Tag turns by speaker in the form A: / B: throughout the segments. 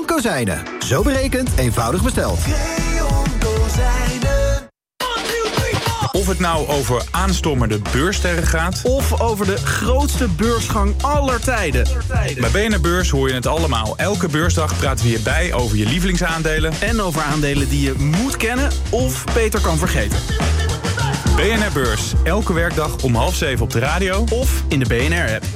A: Creon Kozijnen. Zo berekend, eenvoudig besteld.
B: Creon Kozijnen.
C: Of het nou over aanstormende beurssterren gaat,
D: of over de grootste beursgang aller tijden.
C: Bij BNR Beurs hoor je het allemaal. Elke beursdag praten we hierbij over je lievelingsaandelen
D: En over aandelen die je moet kennen of beter kan vergeten.
C: BNR Beurs, elke werkdag om 6:30 op de radio
D: Of in de BNR-app.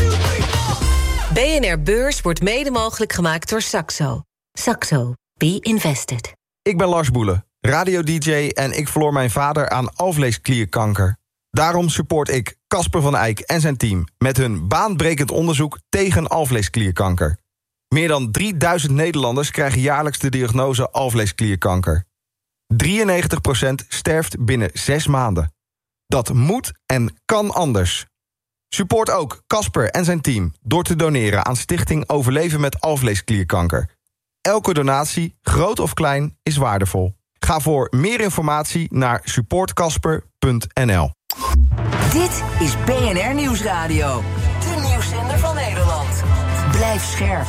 E: BNR Beurs wordt mede mogelijk gemaakt door Saxo. Saxo. Be invested.
F: Ik ben Lars Boelen, radio-dj en ik verloor mijn vader aan alvleesklierkanker. Daarom support ik Casper van Eyck en zijn team met hun baanbrekend onderzoek tegen alvleesklierkanker. Meer dan 3000 Nederlanders krijgen jaarlijks de diagnose alvleesklierkanker. 93% sterft binnen 6 maanden. Dat moet en kan anders. Support ook Casper en zijn team door te doneren aan Stichting Overleven met Alvleesklierkanker. Elke donatie, groot of klein, is waardevol. Ga voor meer informatie naar supportcasper.nl.
G: Dit is BNR Nieuwsradio. De nieuwszender van Nederland. Blijf scherp.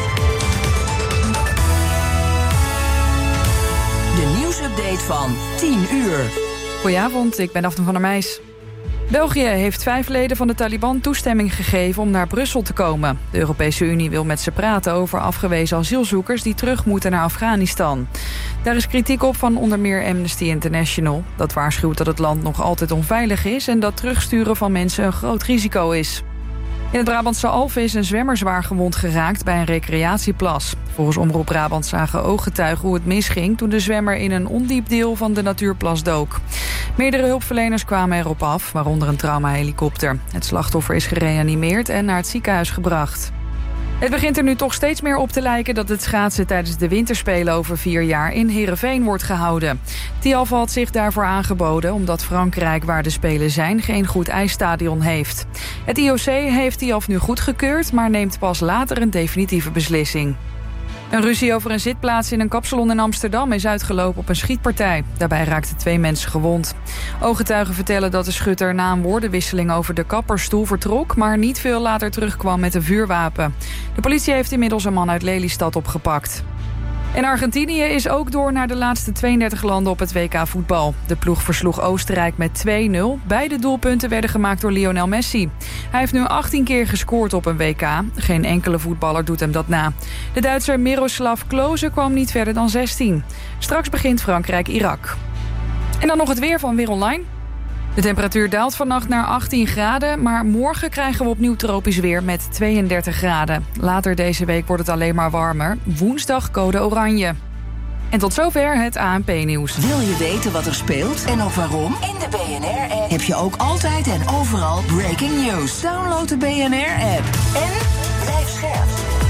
G: De nieuwsupdate van 10 uur.
H: Goedenavond, ik ben Daphne van der Meijs. België heeft 5 leden van de Taliban toestemming gegeven om naar Brussel te komen. De Europese Unie wil met ze praten over afgewezen asielzoekers die terug moeten naar Afghanistan. Daar is kritiek op van onder meer Amnesty International. Dat waarschuwt dat het land nog altijd onveilig is en dat terugsturen van mensen een groot risico is. In het Brabantse Alphen is een zwemmer zwaar gewond geraakt bij een recreatieplas. Volgens Omroep Brabant zagen ooggetuigen hoe het misging toen de zwemmer in een ondiep deel van de natuurplas dook. Meerdere hulpverleners kwamen erop af, waaronder een traumahelikopter. Het slachtoffer is gereanimeerd en naar het ziekenhuis gebracht. Het begint er nu toch steeds meer op te lijken dat het schaatsen tijdens de winterspelen over 4 jaar in Heerenveen wordt gehouden. Tialf had zich daarvoor aangeboden omdat Frankrijk, waar de Spelen zijn, geen goed ijsstadion heeft. Het IOC heeft Tialf nu goedgekeurd, maar neemt pas later een definitieve beslissing. Een ruzie over een zitplaats in een kapsalon in Amsterdam is uitgelopen op een schietpartij. Daarbij raakten 2 mensen gewond. Ooggetuigen vertellen dat de schutter na een woordenwisseling over de kappersstoel vertrok, maar niet veel later terugkwam met een vuurwapen. De politie heeft inmiddels een man uit Lelystad opgepakt. En Argentinië is ook door naar de laatste 32 landen op het WK voetbal. De ploeg versloeg Oostenrijk met 2-0. Beide doelpunten werden gemaakt door Lionel Messi. Hij heeft nu 18 keer gescoord op een WK. Geen enkele voetballer doet hem dat na. De Duitser Miroslav Klose kwam niet verder dan 16. Straks begint Frankrijk-Irak. En dan nog het weer van Weer Online. De temperatuur daalt vannacht naar 18 graden... maar morgen krijgen we opnieuw tropisch weer met 32 graden. Later deze week wordt het alleen maar warmer. Woensdag code oranje. En tot zover het ANP-nieuws.
G: Wil je weten wat er speelt en ook waarom? In de BNR-app heb je ook altijd en overal breaking news. Download de BNR-app en blijf scherp.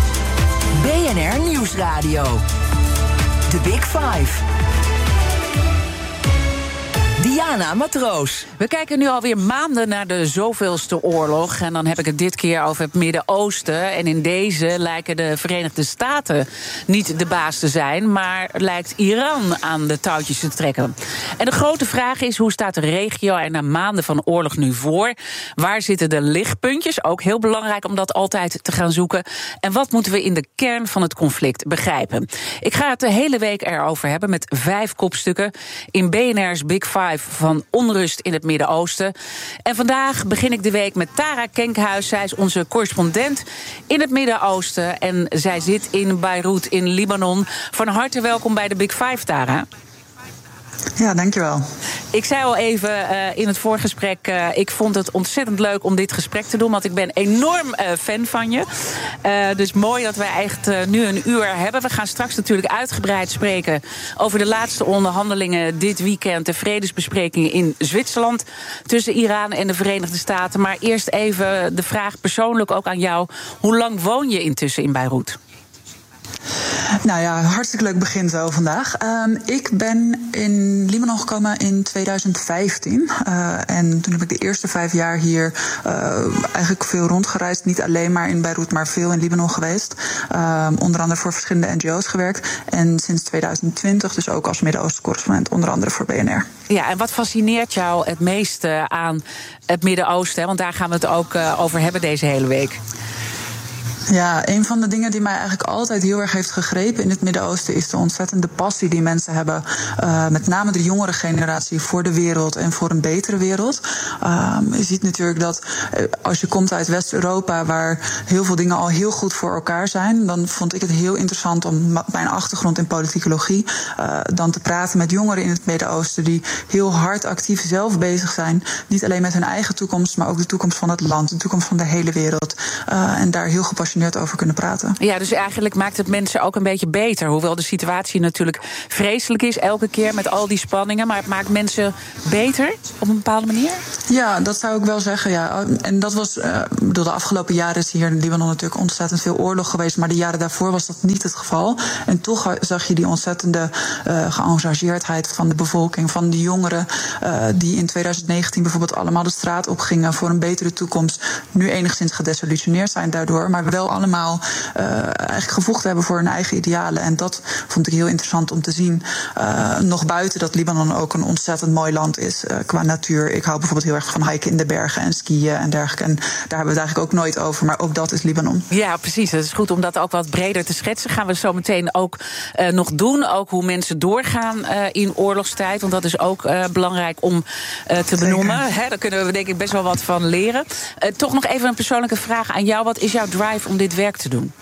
G: BNR Nieuwsradio. The Big Five. Diana Matroos.
I: We kijken nu alweer maanden naar de zoveelste oorlog. En dan heb ik het dit keer over het Midden-Oosten. En in deze lijken de Verenigde Staten niet de baas te zijn, maar lijkt Iran aan de touwtjes te trekken. En de grote vraag is, hoe staat de regio er na maanden van oorlog nu voor? Waar zitten de lichtpuntjes? Ook heel belangrijk om dat altijd te gaan zoeken. En wat moeten we in de kern van het conflict begrijpen? Ik ga het de hele week erover hebben met 5 kopstukken in BNR's Big Five van onrust in het Midden-Oosten. En vandaag begin ik de week met Tara Kenkhuis. Zij is onze correspondent in het Midden-Oosten en zij zit in Beirut in Libanon. Van harte welkom bij de Big Five, Tara.
J: Ja, dankjewel.
I: Ik zei al even in het voorgesprek, ik vond het ontzettend leuk om dit gesprek te doen, want ik ben enorm fan van je. Dus mooi dat wij echt nu een uur hebben. We gaan straks natuurlijk uitgebreid spreken over de laatste onderhandelingen dit weekend, de vredesbesprekingen in Zwitserland tussen Iran en de Verenigde Staten. Maar eerst even de vraag persoonlijk ook aan jou. Hoe lang woon je intussen in Beirut?
J: Nou ja, hartstikke leuk begin zo vandaag. Ik ben in Libanon gekomen in 2015. En toen heb ik de eerste 5 jaar hier eigenlijk veel rondgereisd. Niet alleen maar in Beirut, maar veel in Libanon geweest. Onder andere voor verschillende NGO's gewerkt. En sinds 2020 dus ook als Midden-Oosten-correspondent, onder andere voor BNR.
I: Ja, en wat fascineert jou het meeste aan het Midden-Oosten? Want daar gaan we het ook over hebben deze hele week.
J: Ja, een van de dingen die mij eigenlijk altijd heel erg heeft gegrepen in het Midden-Oosten is de ontzettende passie die mensen hebben, met name de jongere generatie, voor de wereld en voor een betere wereld. Je ziet natuurlijk dat als je komt uit West-Europa, waar heel veel dingen al heel goed voor elkaar zijn, dan vond ik het heel interessant om mijn achtergrond in politicologie dan te praten met jongeren in het Midden-Oosten die heel hard actief zelf bezig zijn. Niet alleen met hun eigen toekomst, maar ook de toekomst van het land, de toekomst van de hele wereld. En daar heel gepassioneerd over kunnen praten.
I: Ja, dus eigenlijk maakt het mensen ook een beetje beter. Hoewel de situatie natuurlijk vreselijk is, elke keer met al die spanningen. Maar het maakt mensen beter op een bepaalde manier?
J: Ja, dat zou ik wel zeggen, ja. En dat was, de afgelopen jaren is hier in Libanon natuurlijk ontzettend veel oorlog geweest. Maar de jaren daarvoor was dat niet het geval. En toch zag je die ontzettende geëngageerdheid van de bevolking, van de jongeren, die in 2019 bijvoorbeeld allemaal de straat opgingen voor een betere toekomst. Nu enigszins gedesillusioneerd zijn daardoor, maar wel allemaal eigenlijk gevochten hebben voor hun eigen idealen. En dat vond ik heel interessant om te zien. Nog buiten dat Libanon ook een ontzettend mooi land is qua natuur. Ik hou bijvoorbeeld heel erg van hiken in de bergen en skiën en dergelijke. En daar hebben we het eigenlijk ook nooit over, maar ook dat is Libanon.
I: Ja, precies. Het is goed om dat ook wat breder te schetsen. Gaan we zo meteen ook nog doen. Ook hoe mensen doorgaan in oorlogstijd. Want dat is ook belangrijk om te benoemen. Daar kunnen we denk ik best wel wat van leren. Toch nog even een persoonlijke vraag aan jou. Wat is jouw drive om dit werk te doen?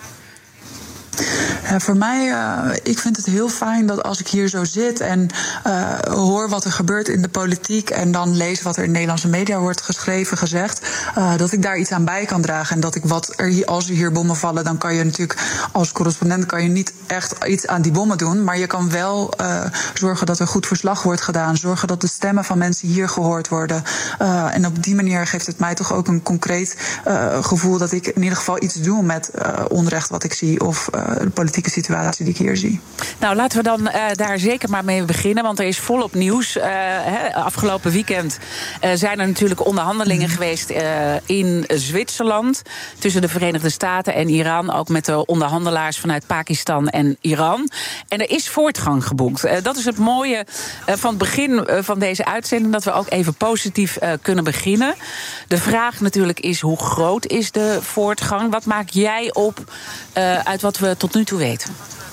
J: Ja, voor mij, ik vind het heel fijn dat als ik hier zo zit en hoor wat er gebeurt in de politiek en dan lees wat er in Nederlandse media wordt geschreven, gezegd, dat ik daar iets aan bij kan dragen. En dat ik als er hier bommen vallen, dan kan je natuurlijk als correspondent niet echt iets aan die bommen doen, maar je kan wel zorgen dat er goed verslag wordt gedaan, zorgen dat de stemmen van mensen hier gehoord worden. En op die manier geeft het mij toch ook een concreet gevoel dat ik in ieder geval iets doe met onrecht wat ik zie of de politieke situatie die ik hier zie.
I: Nou, laten we dan daar zeker maar mee beginnen, want er is volop nieuws. Afgelopen weekend zijn er natuurlijk onderhandelingen geweest in Zwitserland tussen de Verenigde Staten en Iran, ook met de onderhandelaars vanuit Pakistan en Iran. En er is voortgang geboekt. Dat is het mooie van het begin van deze uitzending, dat we ook even positief kunnen beginnen. De vraag natuurlijk is, hoe groot is de voortgang? Wat maak jij op uit wat we tot nu toe weten?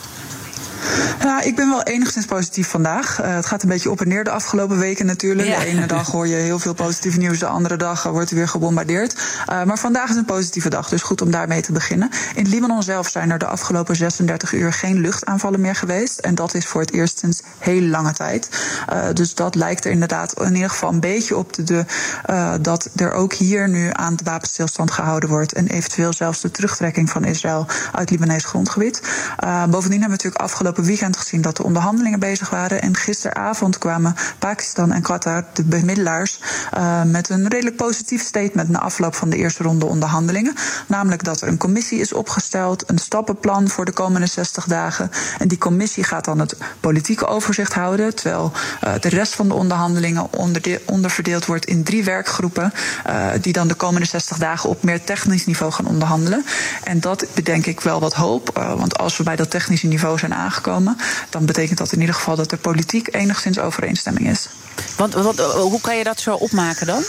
J: Ja, ik ben wel enigszins positief vandaag. Het gaat een beetje op en neer de afgelopen weken natuurlijk. Ja. De ene dag hoor je heel veel positief nieuws, de andere dag wordt er weer gebombardeerd. Maar vandaag is een positieve dag, dus goed om daarmee te beginnen. In Libanon zelf zijn er de afgelopen 36 uur geen luchtaanvallen meer geweest. En dat is voor het eerst sinds heel lange tijd. Dus dat lijkt er inderdaad in ieder geval een beetje op dat er ook hier nu aan de wapenstilstand gehouden wordt. En eventueel zelfs de terugtrekking van Israël uit Libanees grondgebied. Bovendien hebben we natuurlijk afgelopen weekend gezien dat de onderhandelingen bezig waren. En gisteravond kwamen Pakistan en Qatar, de bemiddelaars, met een redelijk positief statement na afloop van de eerste ronde onderhandelingen. Namelijk dat er een commissie is opgesteld, een stappenplan voor de komende 60 dagen. En die commissie gaat dan het politieke overzicht houden, terwijl de rest van de onderhandelingen onderverdeeld wordt in 3 werkgroepen, die dan de komende 60 dagen op meer technisch niveau gaan onderhandelen. En dat bedenk ik wel wat hoop, want als we bij dat technische niveau zijn aangekomen, dan betekent dat in ieder geval dat er politiek enigszins overeenstemming is.
I: Want hoe kan je dat zo opmaken dan?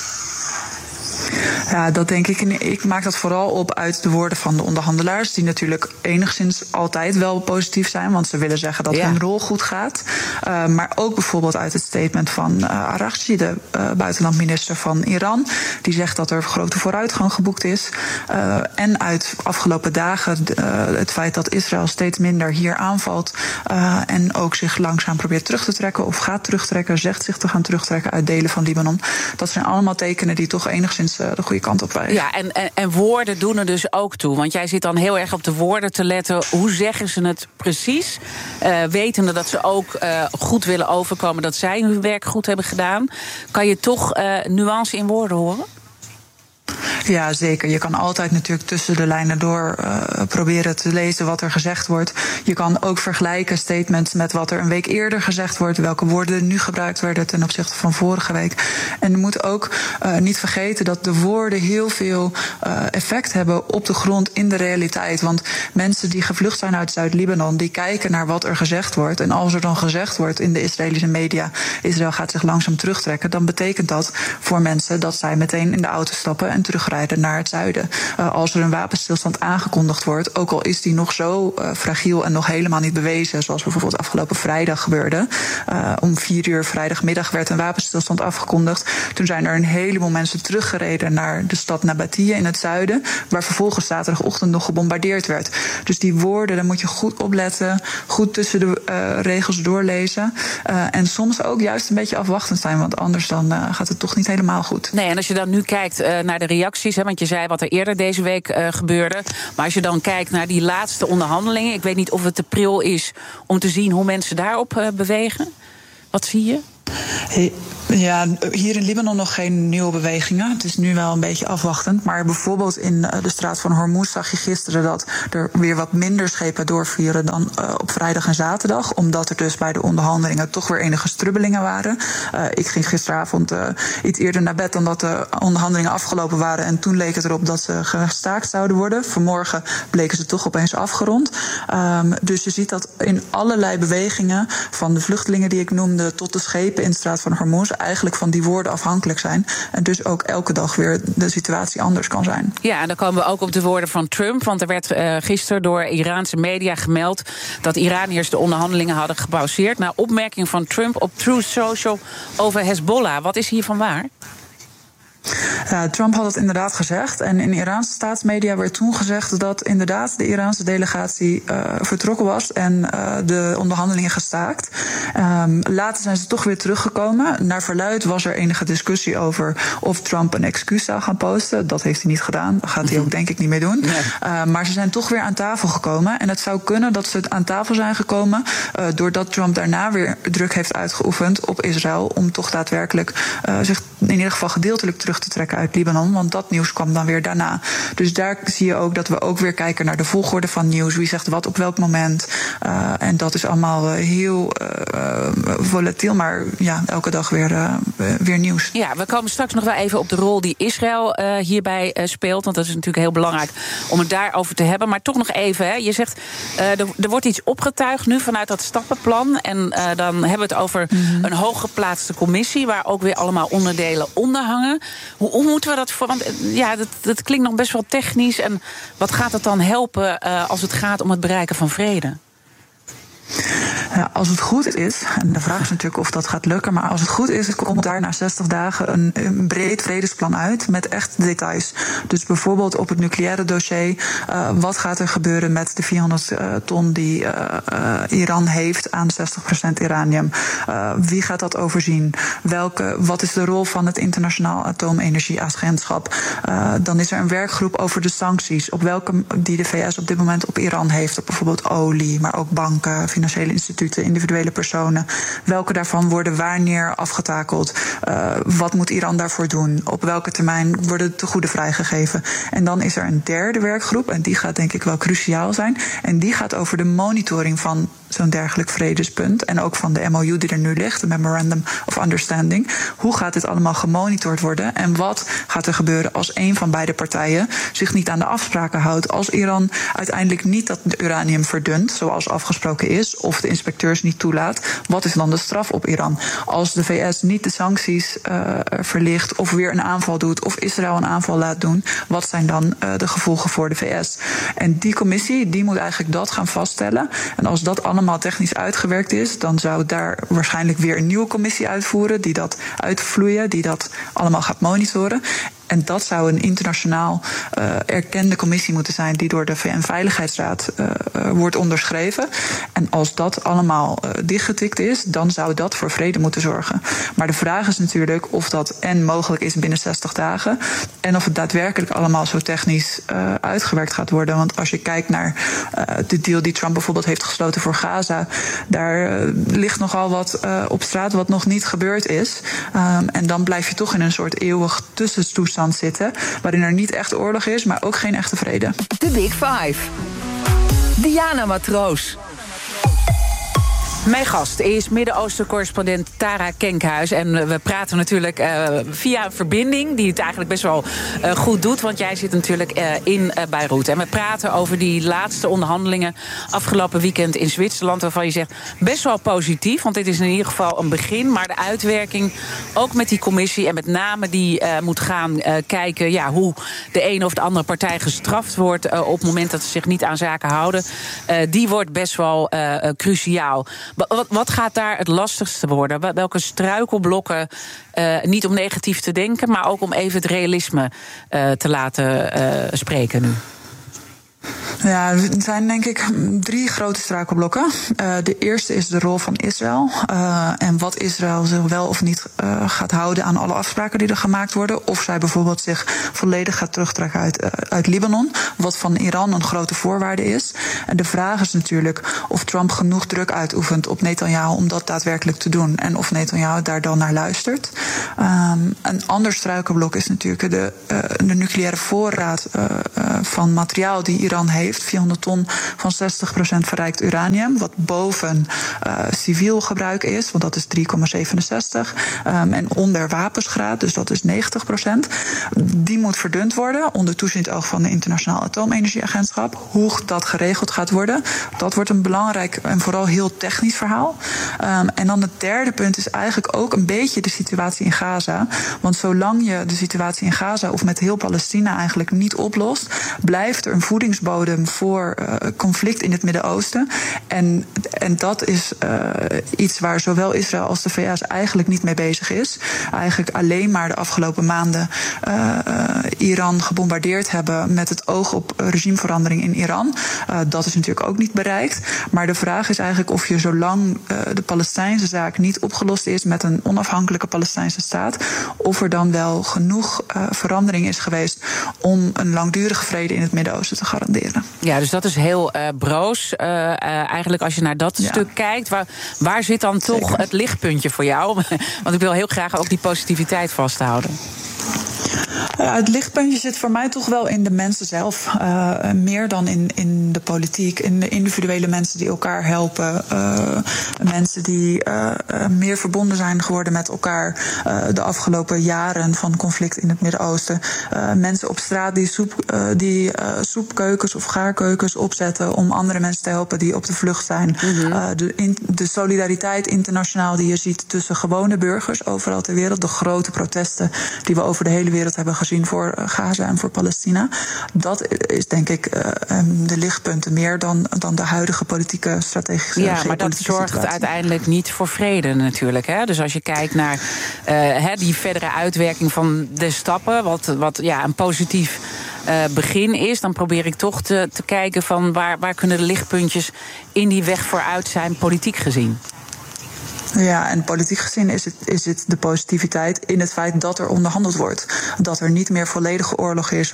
J: Ja, dat denk ik. Ik maak dat vooral op uit de woorden van de onderhandelaars, die natuurlijk enigszins altijd wel positief zijn, want ze willen zeggen dat hun rol goed gaat. Maar ook bijvoorbeeld uit het statement van Araghchi, de buitenlandminister van Iran, die zegt dat er grote vooruitgang geboekt is. En uit afgelopen dagen het feit dat Israël steeds minder hier aanvalt en ook zich langzaam probeert terug te trekken of gaat terugtrekken, zegt zich te gaan terugtrekken uit delen van Libanon. Dat zijn allemaal tekenen die toch enigszins de goede kant op wijzen.
I: Ja, en woorden doen er dus ook toe. Want jij zit dan heel erg op de woorden te letten. Hoe zeggen ze het precies? Wetende dat ze ook goed willen overkomen, dat zij hun werk goed hebben gedaan. Kan je toch nuance in woorden horen?
J: Ja, zeker. Je kan altijd natuurlijk tussen de lijnen door proberen te lezen wat er gezegd wordt. Je kan ook vergelijken statements met wat er een week eerder gezegd wordt, welke woorden nu gebruikt werden ten opzichte van vorige week. En je moet ook niet vergeten dat de woorden heel veel effect hebben op de grond in de realiteit. Want mensen die gevlucht zijn uit Zuid-Libanon, die kijken naar wat er gezegd wordt. En als er dan gezegd wordt in de Israëlische media, Israël gaat zich langzaam terugtrekken, dan betekent dat voor mensen dat zij meteen in de auto stappen en terugrijden terugrijden naar het zuiden. Als er een wapenstilstand aangekondigd wordt, ook al is die nog zo fragiel en nog helemaal niet bewezen, zoals bijvoorbeeld afgelopen vrijdag gebeurde. Om 4:00 vrijdagmiddag werd een wapenstilstand afgekondigd. Toen zijn er een heleboel mensen teruggereden naar de stad Nabatea in het zuiden, waar vervolgens zaterdagochtend nog gebombardeerd werd. Dus die woorden, daar moet je goed opletten, goed tussen de regels doorlezen. En soms ook juist een beetje afwachtend zijn, want anders dan gaat het toch niet helemaal goed.
I: Nee, en als je dan nu kijkt naar de reacties, want je zei wat er eerder deze week gebeurde, maar als je dan kijkt naar die laatste onderhandelingen, ik weet niet of het te pril is om te zien hoe mensen daarop bewegen. Wat zie je?
J: Ja, hier in Libanon nog geen nieuwe bewegingen. Het is nu wel een beetje afwachtend. Maar bijvoorbeeld in de straat van Hormuz zag je gisteren dat er weer wat minder schepen doorvieren dan op vrijdag en zaterdag. Omdat er dus bij de onderhandelingen toch weer enige strubbelingen waren. Ik ging gisteravond iets eerder naar bed dan dat de onderhandelingen afgelopen waren. En toen leek het erop dat ze gestaakt zouden worden. Vanmorgen bleken ze toch opeens afgerond. Dus je ziet dat in allerlei bewegingen, van de vluchtelingen die ik noemde tot de schepen in de straat van Hormuz, eigenlijk van die woorden afhankelijk zijn. En dus ook elke dag weer de situatie anders kan zijn.
I: Ja, en dan komen we ook op de woorden van Trump. Want er werd gisteren door Iraanse media gemeld dat Iraniërs de onderhandelingen hadden gepauzeerd naar opmerking van Trump op Truth Social over Hezbollah. Wat is hiervan waar?
J: Ja, Trump had het inderdaad gezegd. En in Iraanse staatsmedia werd toen gezegd dat inderdaad de Iraanse delegatie vertrokken was en de onderhandelingen gestaakt. Later zijn ze toch weer teruggekomen. Naar verluidt was er enige discussie over of Trump een excuus zou gaan posten. Dat heeft hij niet gedaan. Dat gaat hij ook denk ik niet meer doen. Nee. Maar ze zijn toch weer aan tafel gekomen. En het zou kunnen dat ze aan tafel zijn gekomen doordat Trump daarna weer druk heeft uitgeoefend op Israël om toch daadwerkelijk zich in ieder geval gedeeltelijk terug te trekken uit Libanon, want dat nieuws kwam dan weer daarna. Dus daar zie je ook dat we ook weer kijken naar de volgorde van nieuws. Wie zegt wat op welk moment. En dat is allemaal heel volatiel, maar ja, elke dag weer nieuws.
I: Ja, we komen straks nog wel even op de rol die Israël hierbij speelt, want dat is natuurlijk heel belangrijk om het daarover te hebben. Maar toch nog even, je zegt, er wordt iets opgetuigd nu vanuit dat stappenplan. En dan hebben we het over een hooggeplaatste commissie, waar ook weer allemaal onderdelen onder hangen. Hoe moeten we dat voor? Want ja, dat klinkt nog best wel technisch. En wat gaat het dan helpen als het gaat om het bereiken van vrede?
J: Ja, als het goed is, en de vraag is natuurlijk of dat gaat lukken, maar als het goed is, komt daar na 60 dagen een breed vredesplan uit met echt details. Dus bijvoorbeeld op het nucleaire dossier, wat gaat er gebeuren met de 400 ton die Iran heeft aan 60% uranium? Wie gaat dat overzien? Wat is de rol van het Internationaal Atoomenergieagentschap? Dan is er een werkgroep over de sancties, die de VS op dit moment op Iran heeft, op bijvoorbeeld olie, maar ook banken, financiële instituten, individuele personen. Welke daarvan worden wanneer afgetakeld? Wat moet Iran daarvoor doen? Op welke termijn worden tegoeden vrijgegeven? En dan is er een derde werkgroep, en die gaat denk ik wel cruciaal zijn. En die gaat over de monitoring van zo'n dergelijk vredespunt. En ook van de MOU die er nu ligt, de Memorandum of Understanding. Hoe gaat dit allemaal gemonitord worden? En wat gaat er gebeuren als een van beide partijen zich niet aan de afspraken houdt? Als Iran uiteindelijk niet dat uranium verdunt, zoals afgesproken is, of de inspecteurs niet toelaat, wat is dan de straf op Iran? Als de VS niet de sancties verlicht, of weer een aanval doet, of Israël een aanval laat doen, wat zijn dan de gevolgen voor de VS? En die commissie, die moet eigenlijk dat gaan vaststellen. En als dat allemaal technisch uitgewerkt is, dan zou daar waarschijnlijk weer een nieuwe commissie uitvoeren, die dat uitvloeien, die dat allemaal gaat monitoren. En dat zou een internationaal erkende commissie moeten zijn die door de VN-veiligheidsraad wordt onderschreven. En als dat allemaal dichtgetikt is, dan zou dat voor vrede moeten zorgen. Maar de vraag is natuurlijk of dat en mogelijk is binnen 60 dagen... en of het daadwerkelijk allemaal zo technisch uitgewerkt gaat worden. Want als je kijkt naar de deal die Trump bijvoorbeeld heeft gesloten voor Gaza, daar ligt nogal wat op straat wat nog niet gebeurd is. En dan blijf je toch in een soort eeuwig tussentoestand zitten, waarin er niet echt oorlog is, maar ook geen echte vrede.
G: The Big Five. Diana Matroos.
I: Mijn gast is Midden-Oosten-correspondent Tara Kenkhuis. En we praten natuurlijk via een verbinding die het eigenlijk best wel goed doet. Want jij zit natuurlijk in Beirut. En we praten over die laatste onderhandelingen afgelopen weekend in Zwitserland. Waarvan je zegt best wel positief. Want dit is in ieder geval een begin. Maar de uitwerking, ook met die commissie en met name die moet gaan kijken hoe de ene of de andere partij gestraft wordt op het moment dat ze zich niet aan zaken houden. Die wordt best wel cruciaal. Wat gaat daar het lastigste worden? Welke struikelblokken, niet om negatief te denken, maar ook om even het realisme te laten spreken nu?
J: Ja, er zijn denk ik 3 grote struikelblokken. De eerste is de rol van Israël. En wat Israël zich wel of niet gaat houden aan alle afspraken die er gemaakt worden. Of zij bijvoorbeeld zich volledig gaat terugtrekken uit Libanon. Wat van Iran een grote voorwaarde is. En de vraag is natuurlijk of Trump genoeg druk uitoefent op Netanyahu om dat daadwerkelijk te doen. En of Netanyahu daar dan naar luistert. Een ander struikelblok is natuurlijk de nucleaire voorraad van materiaal die Iran heeft. 400 ton van 60% verrijkt uranium, wat boven civiel gebruik is, want dat is 3,67. En onder wapensgraad, dus dat is 90%. Die moet verdund worden onder toezicht oog van de Internationaal Atoomenergieagentschap. Hoe dat geregeld gaat worden, dat wordt een belangrijk en vooral heel technisch verhaal. En dan het derde punt is eigenlijk ook een beetje de situatie in Gaza. Want zolang je de situatie in Gaza of met heel Palestina eigenlijk niet oplost, blijft er een voedingsbodem voor conflict in het Midden-Oosten. En dat is iets waar zowel Israël als de VS eigenlijk niet mee bezig is. Eigenlijk alleen maar de afgelopen maanden Iran gebombardeerd hebben met het oog op regimeverandering in Iran. Dat is natuurlijk ook niet bereikt. Maar de vraag is eigenlijk of je zolang de Palestijnse zaak niet opgelost is met een onafhankelijke Palestijnse staat, of er dan wel genoeg verandering is geweest om een langdurige vrede in het Midden-Oosten te garanderen.
I: Ja, dus dat is heel broos. Eigenlijk als je naar dat stuk kijkt, waar zit dan toch het lichtpuntje voor jou? Want ik wil heel graag ook die positiviteit vasthouden.
J: Het lichtpuntje zit voor mij toch wel in de mensen zelf. Meer dan in de politiek. In de individuele mensen die elkaar helpen. Mensen die meer verbonden zijn geworden met elkaar de afgelopen jaren van conflict in het Midden-Oosten. Mensen op straat die soepkeukens of gaarkeukens opzetten om andere mensen te helpen die op de vlucht zijn. De solidariteit internationaal die je ziet tussen gewone burgers overal ter wereld. De grote protesten die we over de hele wereld hebben gezien voor Gaza en voor Palestina. Dat is denk ik de lichtpunten meer dan de huidige politieke strategische
I: ja, maar dat zorgt situatie. Uiteindelijk niet voor vrede natuurlijk. Hè? Dus als je kijkt naar die verdere uitwerking van de stappen, wat een positief begin is, dan probeer ik toch te kijken van waar kunnen de lichtpuntjes in die weg vooruit zijn, politiek gezien.
J: Ja, en politiek gezien is het de positiviteit in het feit dat er onderhandeld wordt. Dat er niet meer volledige oorlog is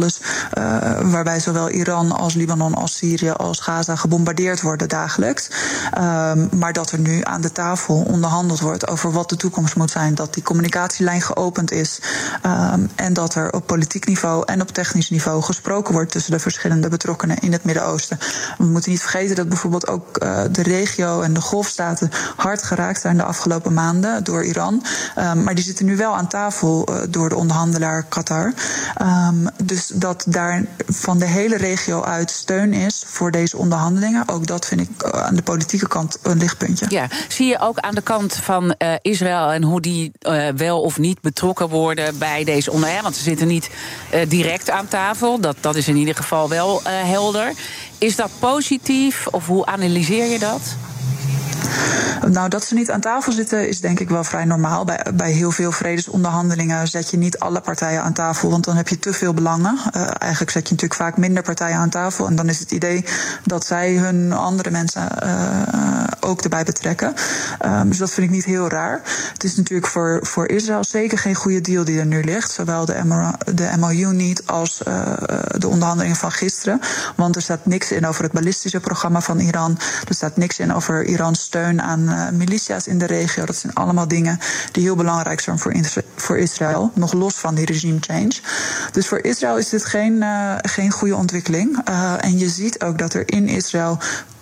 J: waarbij zowel Iran als Libanon als Syrië als Gaza gebombardeerd worden dagelijks. Maar dat er nu aan de tafel onderhandeld wordt over wat de toekomst moet zijn. Dat die communicatielijn geopend is. En dat er op politiek niveau en op technisch niveau gesproken wordt tussen de verschillende betrokkenen in het Midden-Oosten. We moeten niet vergeten dat bijvoorbeeld ook de regio en de golfstaten hard geraakt zijn de afgelopen maanden door Iran. Maar die zitten nu wel aan tafel door de onderhandelaar Qatar. Dus dat daar van de hele regio uit steun is voor deze onderhandelingen. Ook dat vind ik aan de politieke kant een lichtpuntje. Ja,
I: zie je ook aan de kant van Israël en hoe die wel of niet betrokken worden bij deze onderhandelingen? Want ze zitten niet direct aan tafel. Dat is in ieder geval wel helder. Is dat positief of hoe analyseer je dat?
J: Nou, dat ze niet aan tafel zitten is denk ik wel vrij normaal. Bij heel veel vredesonderhandelingen zet je niet alle partijen aan tafel, want dan heb je te veel belangen. Eigenlijk zet je natuurlijk vaak minder partijen aan tafel en dan is het idee dat zij hun andere mensen ook erbij betrekken. Dus dat vind ik niet heel raar. Het is natuurlijk voor Israël zeker geen goede deal die er nu ligt. Zowel de MOU niet als de onderhandelingen van gisteren. Want er staat niks in over het ballistische programma van Iran. Er staat niks in over Irans steun aan militia's in de regio. Dat zijn allemaal dingen die heel belangrijk zijn voor Israël. Nog los van die regime change. Dus voor Israël is dit geen goede ontwikkeling. En je ziet ook dat er in Israël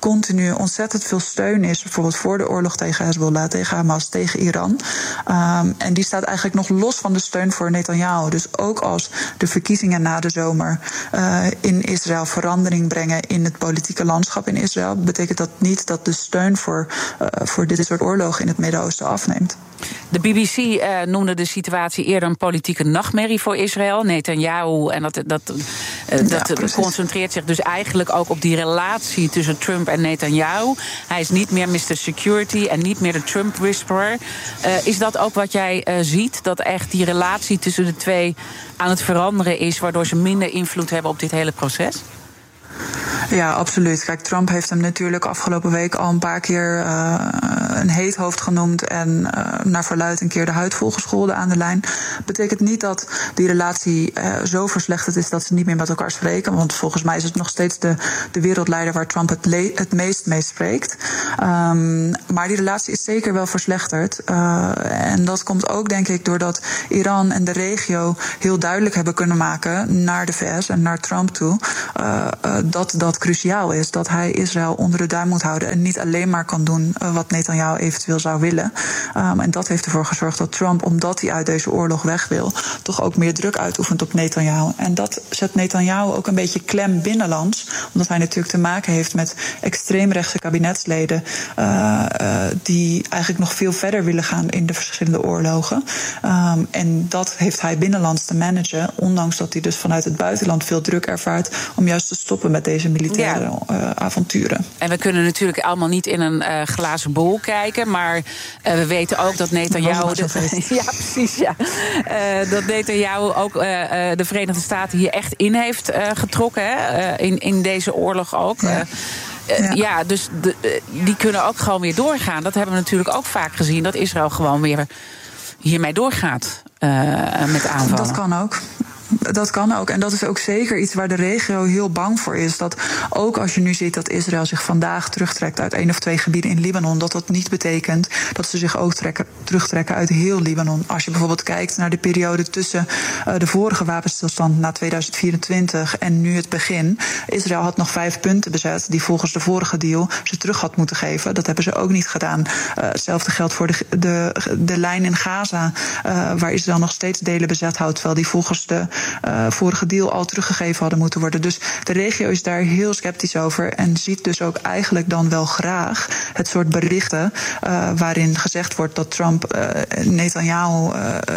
J: continu ontzettend veel steun is, bijvoorbeeld voor de oorlog tegen Hezbollah, tegen Hamas, tegen Iran. En die staat eigenlijk nog los van de steun voor Netanyahu. Dus ook als de verkiezingen na de zomer in Israël verandering brengen in het politieke landschap in Israël, betekent dat niet dat de steun voor dit soort oorlogen in het Midden-Oosten afneemt.
I: De BBC noemde de situatie eerder een politieke nachtmerrie voor Israël. Netanyahu, en dat concentreert zich dus eigenlijk ook op die relatie tussen Trump en Netanyahu. Hij is niet meer Mr. Security en niet meer de Trump whisperer. Is dat ook wat jij ziet? Dat echt die relatie tussen de twee aan het veranderen is, waardoor ze minder invloed hebben op dit hele proces?
J: Ja, absoluut. Kijk, Trump heeft hem natuurlijk afgelopen week al een paar keer een heet hoofd genoemd en naar verluidt een keer de huid volgescholden aan de lijn. Betekent niet dat die relatie zo verslechterd is dat ze niet meer met elkaar spreken. Want volgens mij is het nog steeds de wereldleider waar Trump het meest mee spreekt. Maar die relatie is zeker wel verslechterd. En dat komt ook, denk ik, doordat Iran en de regio heel duidelijk hebben kunnen maken naar de VS en naar Trump toe dat cruciaal is. Dat hij Israël onder de duim moet houden en niet alleen maar kan doen wat Netanyahu eventueel zou willen. En dat heeft ervoor gezorgd dat Trump, omdat hij uit deze oorlog weg wil, toch ook meer druk uitoefent op Netanyahu. En dat zet Netanyahu ook een beetje klem binnenlands, omdat hij natuurlijk te maken heeft met extreemrechtse kabinetsleden die eigenlijk nog veel verder willen gaan in de verschillende oorlogen. En dat heeft hij binnenlands te managen, ondanks dat hij dus vanuit het buitenland veel druk ervaart om juist te stoppen met deze militaire avonturen. En
I: we kunnen natuurlijk allemaal niet in een glazen bol kijken, maar we weten ook dat Netanyahu dat Netanyahu ook de Verenigde Staten hier echt in heeft getrokken, hè? In deze oorlog ook. Dus die kunnen ook gewoon weer doorgaan. Dat hebben we natuurlijk ook vaak gezien, dat Israël gewoon weer hiermee doorgaat met aanvallen.
J: Dat kan ook. Dat kan ook. En dat is ook zeker iets waar de regio heel bang voor is. Dat ook als je nu ziet dat Israël zich vandaag terugtrekt uit 1 of 2 gebieden in Libanon, dat niet betekent dat ze zich ook terugtrekken uit heel Libanon. Als je bijvoorbeeld kijkt naar de periode tussen de vorige wapenstilstand na 2024 en nu het begin. Israël had nog 5 punten bezet die volgens de vorige deal ze terug had moeten geven. Dat hebben ze ook niet gedaan. Hetzelfde geldt voor de lijn in Gaza, waar Israël nog steeds delen bezet houdt, terwijl die volgens de vorige deal al teruggegeven hadden moeten worden. Dus de regio is daar heel sceptisch over en ziet dus ook eigenlijk dan wel graag het soort berichten waarin gezegd wordt dat Trump Netanyahu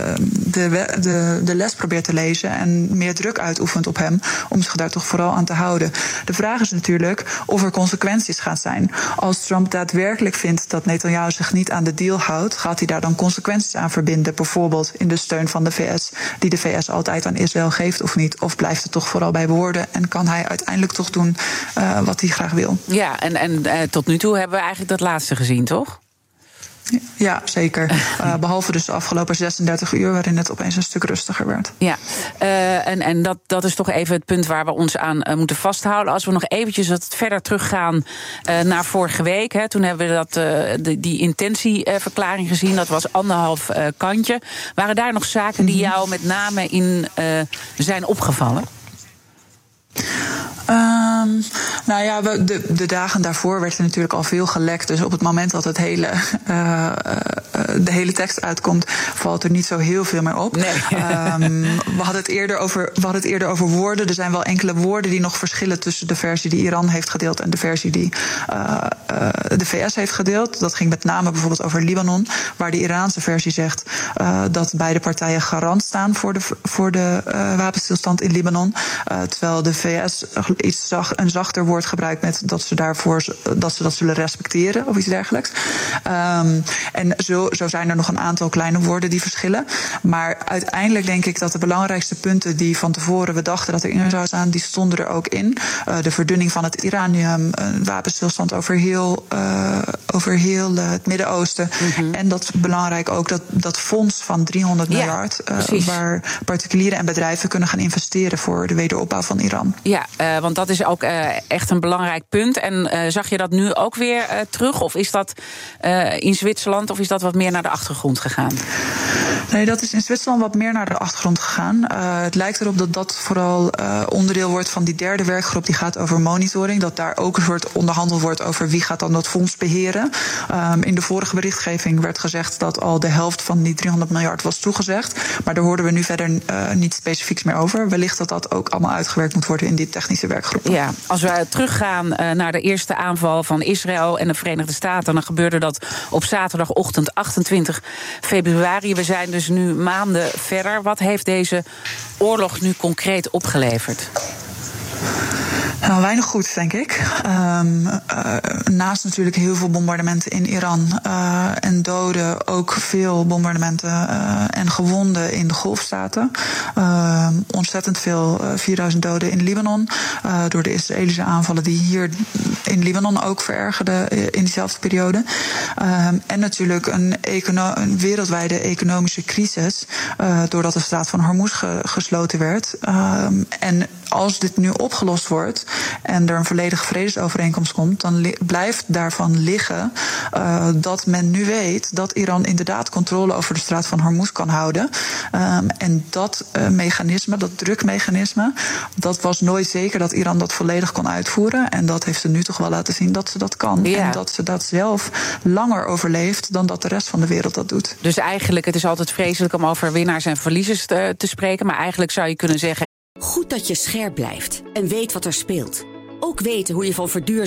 J: de les probeert te lezen en meer druk uitoefent op hem om zich daar toch vooral aan te houden. De vraag is natuurlijk of er consequenties gaan zijn. Als Trump daadwerkelijk vindt dat Netanyahu zich niet aan de deal houdt, gaat hij daar dan consequenties aan verbinden, bijvoorbeeld in de steun van de VS, die de VS altijd aan Israël geeft of niet? Of blijft het toch vooral bij woorden en kan hij uiteindelijk toch doen wat hij graag wil?
I: Ja, en tot nu toe hebben we eigenlijk dat laatste gezien, toch?
J: Ja, zeker. Behalve dus de afgelopen 36 uur, waarin het opeens een stuk rustiger werd.
I: Ja, en dat is toch even het punt waar we ons aan moeten vasthouden. Als we nog eventjes wat verder teruggaan naar vorige week. Hè, toen hebben we die intentieverklaring gezien. Dat was 1,5 kantje. Waren daar nog zaken die jou met name in zijn opgevallen?
J: Nou ja, de dagen daarvoor werd er natuurlijk al veel gelekt. Dus op het moment dat de hele tekst uitkomt, valt er niet zo heel veel meer op. Nee. We hadden het eerder over woorden. Er zijn wel enkele woorden die nog verschillen tussen de versie die Iran heeft gedeeld en de versie die de VS heeft gedeeld. Dat ging met name bijvoorbeeld over Libanon, waar de Iraanse versie zegt dat beide partijen garant staan voor de wapenstilstand in Libanon. Terwijl de VS een zachter woord gebruikt met dat ze dat zullen respecteren of iets dergelijks. En zo zijn er nog een aantal kleine woorden die verschillen. Maar uiteindelijk denk ik dat de belangrijkste punten die van tevoren we dachten dat erin zou staan, die stonden er ook in. De verdunning van het uranium, een wapenstilstand over heel het Midden-Oosten. Mm-hmm. En dat is belangrijk ook dat fonds van 300 miljard... waar particulieren en bedrijven kunnen gaan investeren voor de wederopbouw van Iran.
I: Want dat is ook echt een belangrijk punt. En zag je dat nu ook weer terug? Of is dat in Zwitserland, of is dat wat meer naar de achtergrond gegaan?
J: Nee, dat is in Zwitserland wat meer naar de achtergrond gegaan. Het lijkt erop dat dat vooral onderdeel wordt van die derde werkgroep die gaat over monitoring. Dat daar ook een soort onderhandeld wordt over wie gaat dan dat fonds beheren. In de vorige berichtgeving werd gezegd dat al de helft van die 300 miljard was toegezegd. Maar daar hoorden we nu verder niet specifieks meer over. Wellicht dat dat ook allemaal uitgewerkt moet worden in die technische werkgroep.
I: Ja, als we teruggaan naar de eerste aanval van Israël en de Verenigde Staten, dan gebeurde dat op zaterdagochtend 28 februari. We zijn dus nu maanden verder. Wat heeft deze oorlog nu concreet opgeleverd?
J: Nou, weinig goeds, denk ik. Naast natuurlijk heel veel bombardementen in Iran en doden, ook veel bombardementen en gewonden in de Golfstaten. Ontzettend veel, 4000 doden in Libanon, door de Israëlische aanvallen die hier in Libanon ook verergerden in diezelfde periode. En natuurlijk een wereldwijde economische crisis, doordat de straat van Hormuz gesloten werd. En als dit nu opgelost wordt en er een volledige vredesovereenkomst komt, dan blijft daarvan liggen dat men nu weet dat Iran inderdaad controle over de straat van Hormuz kan houden. En dat mechanisme, dat drukmechanisme, dat was nooit zeker dat Iran dat volledig kon uitvoeren. En dat heeft ze nu toch wel laten zien dat ze dat kan. Ja. En dat ze dat zelf langer overleeft dan dat de rest van de wereld dat doet.
I: Dus eigenlijk, het is altijd vreselijk om over winnaars en verliezers te spreken, maar eigenlijk zou je kunnen zeggen:
K: goed dat je scherp blijft en weet wat er speelt. Ook weten hoe je van verduurzaming